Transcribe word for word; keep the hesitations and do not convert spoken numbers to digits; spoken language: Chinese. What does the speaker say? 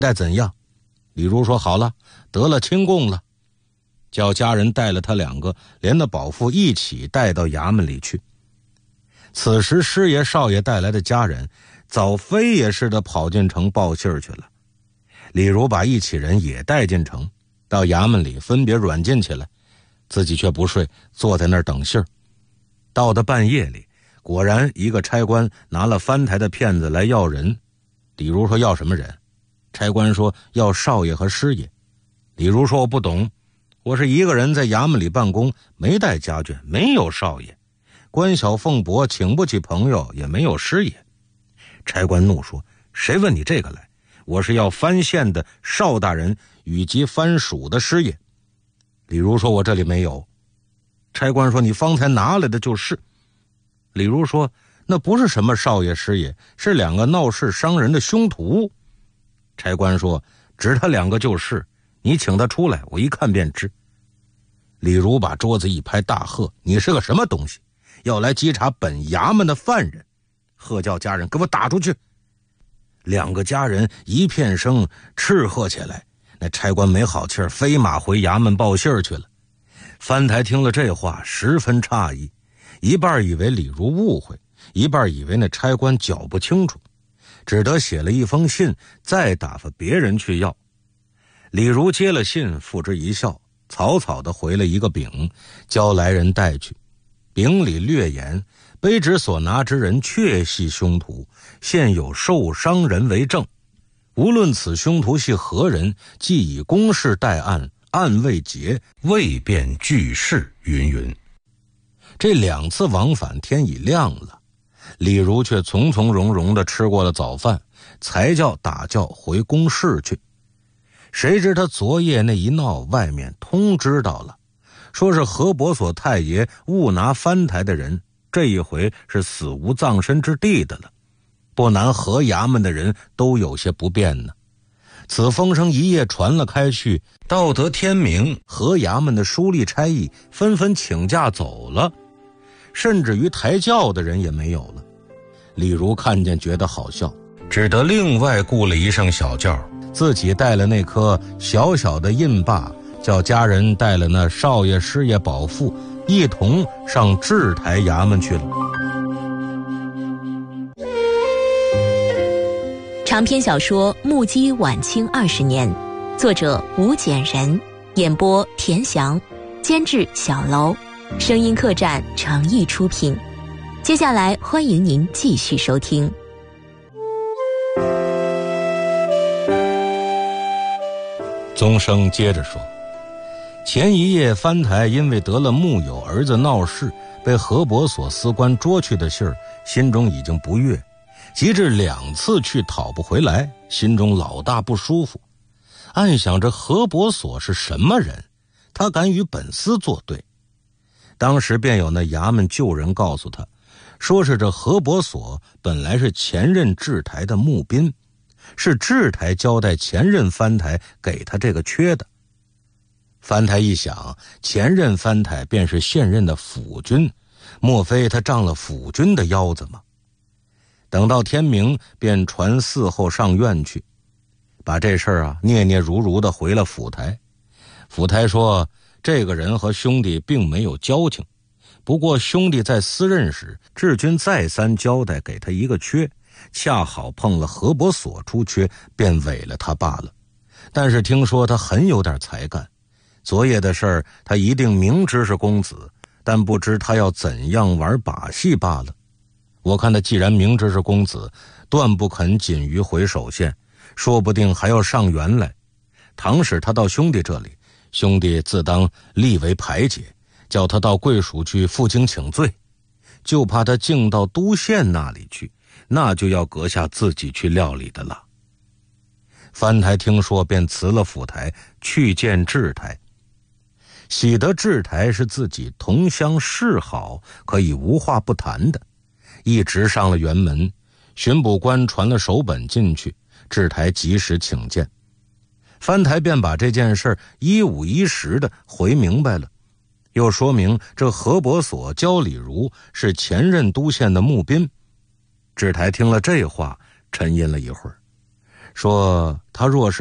待怎样？李儒说好了，得了清供了，叫家人带了他两个连那保父一起带到衙门里去。此时师爷少爷带来的家人早飞也似的跑进城报信去了。李儒把一起人也带进城，到衙门里分别软禁起来，自己却不睡，坐在那儿等信儿。到了半夜里，果然一个差官拿了翻台的片子来要人。李儒说要什么人？差官说要少爷和师爷。李儒说我不懂，我是一个人在衙门里办公，没带家眷，没有少爷，官小俸薄，请不起朋友，也没有师爷。差官怒说谁问你这个来？我是要藩县的邵大人以及藩属的师爷。李儒说我这里没有。差官说你方才拿来的就是。李儒说那不是什么少爷师爷，是两个闹事伤人的凶徒。差官说指他两个就是，你请他出来，我一看便知。李儒把桌子一拍，大喝你是个什么东西，要来稽查本衙门的犯人，喝叫家人给我打出去。两个家人一片声斥喝起来，那差官没好气儿，飞马回衙门报信去了。翻台听了这话十分诧异，一半以为李儒误会，一半以为那差官搅不清楚，只得写了一封信，再打发别人去要。李儒接了信，付之一笑，草草地回了一个饼，交来人带去。饼里略言，卑职所拿之人确系凶徒，现有受伤人为证，无论此凶徒系何人，即以公事待案，案未结，未便具事云云。这两次往返，天已亮了，李儒却从从容容地吃过了早饭，才叫打轿回公事去。谁知他昨夜那一闹，外面通知道了，说是何伯所太爷误拿翻台的人，这一回是死无葬身之地的了。不难何衙门的人都有些不便呢。此风声一夜传了开去，到得天明，何衙门的书吏差役纷纷请假走了，甚至于抬轿的人也没有了。李儒看见觉得好笑，只得另外雇了一声小轿，自己带了那颗小小的印罢，叫家人带了那少爷师爷保父一同上制台衙门去了。 长篇小说《目击晚清二十年》，作者吴简人，演播田翔，监制小楼，声音客栈诚意出品。接下来欢迎您继续收听。 宗生接着说，前一夜翻台因为得了木有儿子闹事，被何伯所司官捉去的信儿，心中已经不悦，及至两次去讨不回来，心中老大不舒服，暗想着何伯所是什么人，他敢与本司作对。当时便有那衙门旧人告诉他，说是这何伯所本来是前任制台的募兵，是制台交代前任翻台给他这个缺的。翻台一想，前任翻台便是现任的辅军，莫非他仗了辅军的腰子吗？等到天明，便传嗣后上院去，把这事儿啊嗫嗫如如的回了府台。府台说，这个人和兄弟并没有交情，不过兄弟在私任时，治军再三交代给他一个缺，恰好碰了何伯所出缺，便委了他罢了。但是听说他很有点才干，昨夜的事儿他一定明知是公子，但不知他要怎样玩把戏罢了。我看他既然明知是公子，断不肯仅于回首县，说不定还要上元来。倘使他到兄弟这里，兄弟自当立为排解，叫他到贵属去负荆请罪，就怕他竟到都县那里去，那就要阁下自己去料理的了。翻台听说，便辞了府台，去见制台。喜得制台是自己同乡示好，可以无话不谈的，一直上了辕门，巡捕官传了手本进去，制台及时请见。翻台便把这件事一五一十的回明白了，又说明这何伯所教李儒是前任都县的募兵。制台听了这话，沉吟了一会儿， 说他若是